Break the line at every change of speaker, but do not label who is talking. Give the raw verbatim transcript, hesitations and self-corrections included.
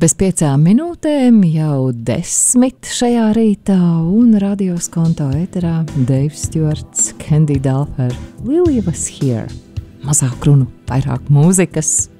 Bez piecām minūtēm jau desmit šajā rītā un radios konto ēterā Dave Stewarts, Candy Dulfer, Lily was here. Mazāk runu, vairāk mūzikas.